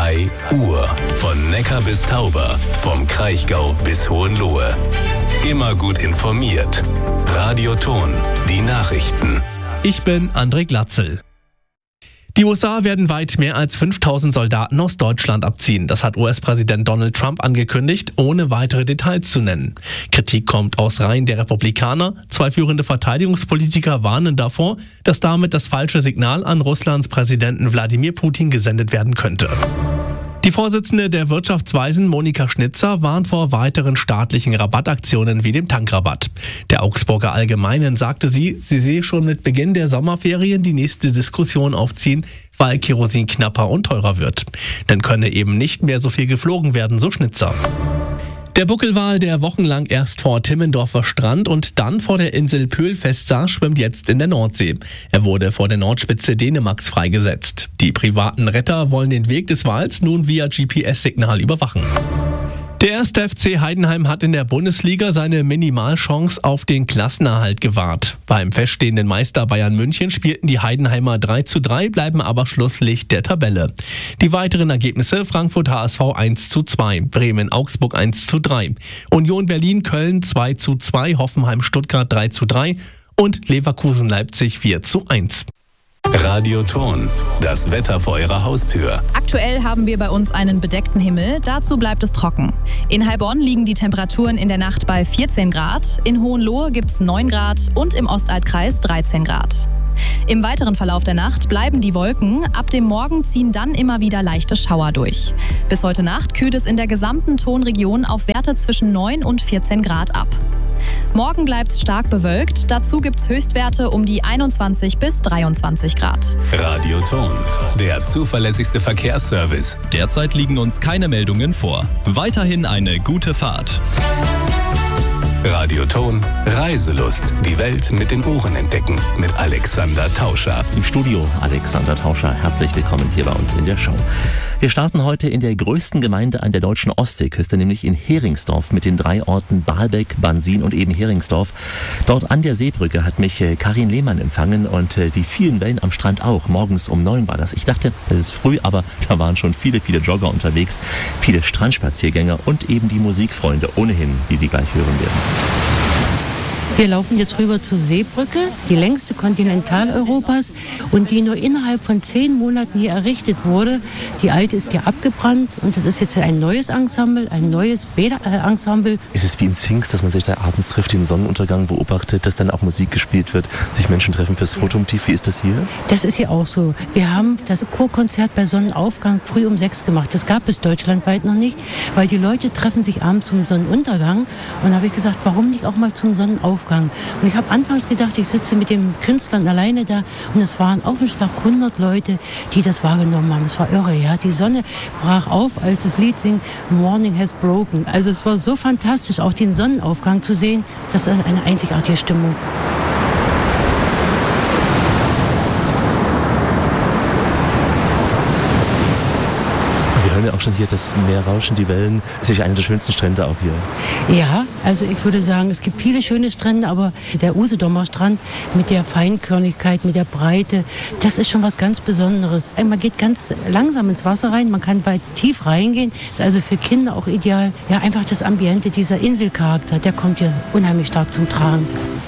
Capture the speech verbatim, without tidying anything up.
drei Uhr. Von Neckar bis Tauber, vom Kraichgau bis Hohenlohe. Immer gut informiert. Radio Ton, die Nachrichten. Ich bin André Glatzel. Die U S A werden weit mehr als fünftausend Soldaten aus Deutschland abziehen. Das hat U S-Präsident Donald Trump angekündigt, ohne weitere Details zu nennen. Kritik kommt aus Reihen der Republikaner. Zwei führende Verteidigungspolitiker warnen davor, dass damit das falsche Signal an Russlands Präsidenten Wladimir Putin gesendet werden könnte. Die Vorsitzende der Wirtschaftsweisen Monika Schnitzer warnt vor weiteren staatlichen Rabattaktionen wie dem Tankrabatt. Der Augsburger Allgemeinen sagte sie, sie sehe schon mit Beginn der Sommerferien die nächste Diskussion aufziehen, weil Kerosin knapper und teurer wird. Dann könne eben nicht mehr so viel geflogen werden, so Schnitzer. Der Buckelwal, der wochenlang erst vor Timmendorfer Strand und dann vor der Insel Pöhl festsaß, schwimmt jetzt in der Nordsee. Er wurde vor der Nordspitze Dänemarks freigesetzt. Die privaten Retter wollen den Weg des Wals nun via G P S-Signal überwachen. Der erste F C Heidenheim hat in der Bundesliga seine Minimalchance auf den Klassenerhalt gewahrt. Beim feststehenden Meister Bayern München spielten die Heidenheimer drei zu drei, bleiben aber Schlusslicht der Tabelle. Die weiteren Ergebnisse: Frankfurt H S V eins zu zwei, Bremen Augsburg eins zu drei, Union Berlin Köln zwei zu zwei, Hoffenheim Stuttgart drei zu drei und Leverkusen Leipzig vier zu eins. Radio Ton, das Wetter vor Ihrer Haustür. Aktuell haben wir bei uns einen bedeckten Himmel, dazu bleibt es trocken. In Heilbronn liegen die Temperaturen in der Nacht bei vierzehn Grad, in Hohenlohe gibt es neun Grad und im Ostaltkreis dreizehn Grad. Im weiteren Verlauf der Nacht bleiben die Wolken, ab dem Morgen ziehen dann immer wieder leichte Schauer durch. Bis heute Nacht kühlt es in der gesamten Tonregion auf Werte zwischen neun und vierzehn Grad ab. Morgen bleibt es stark bewölkt, dazu gibt es Höchstwerte um die einundzwanzig bis dreiundzwanzig Grad. Radio Ton, der zuverlässigste Verkehrsservice. Derzeit liegen uns keine Meldungen vor. Weiterhin eine gute Fahrt. Radio Ton, Reiselust. Die Welt mit den Ohren entdecken. Mit Alexander Tauscher. Im Studio Alexander Tauscher. Herzlich willkommen hier bei uns in der Show. Wir starten heute in der größten Gemeinde an der deutschen Ostseeküste, nämlich in Heringsdorf mit den drei Orten Baalbek, Bansin und eben Heringsdorf. Dort an der Seebrücke hat mich Karin Lehmann empfangen und die vielen Wellen am Strand auch. Morgens um neun war das. Ich dachte, das ist früh, aber da waren schon viele, viele Jogger unterwegs, viele Strandspaziergänger und eben die Musikfreunde ohnehin, wie Sie gleich hören werden. Wir laufen jetzt rüber zur Seebrücke, die längste Kontinentaleuropas und die nur innerhalb von zehn Monaten hier errichtet wurde. Die alte ist ja abgebrannt und das ist jetzt ein neues Ensemble, ein neues Bäder-Ensemble. Ist es wie in Zinks, dass man sich da abends trifft, den Sonnenuntergang beobachtet, dass dann auch Musik gespielt wird, sich Menschen treffen fürs Fotomotiv? Wie ist das hier? Das ist hier auch so. Wir haben das Chorkonzert bei Sonnenaufgang früh um sechs gemacht. Das gab es deutschlandweit noch nicht, weil die Leute treffen sich abends zum Sonnenuntergang. Und da habe ich gesagt, warum nicht auch mal zum Sonnenaufgang? Und ich habe anfangs gedacht, ich sitze mit den Künstlern alleine da und es waren auf den Schlag hundert Leute, die das wahrgenommen haben. Es war irre, ja. Die Sonne brach auf, als das Lied singt, Morning has broken. Also es war so fantastisch, auch den Sonnenaufgang zu sehen. Das ist eine einzigartige Stimmung. Wir hören ja auch schon hier das Meer rauschen, die Wellen. Das ist sicher einer der schönsten Strände auch hier. Ja, also ich würde sagen, es gibt viele schöne Strände, aber der Usedomer Strand mit der Feinkörnigkeit, mit der Breite, das ist schon was ganz Besonderes. Man geht ganz langsam ins Wasser rein, man kann weit tief reingehen, ist also für Kinder auch ideal. Ja, einfach das Ambiente, dieser Inselcharakter, der kommt hier unheimlich stark zum Tragen.